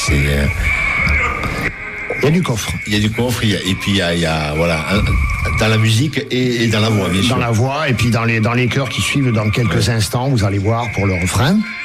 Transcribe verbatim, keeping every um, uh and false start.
c'est. Euh... Il y a du coffre. Il y a du coffre, il y a, et puis il y a, il y a voilà, un, dans la musique et, et dans la voix, bien sûr. Dans la voix, et puis dans les, dans les chœurs qui suivent dans quelques ouais. instants, vous allez voir pour le refrain.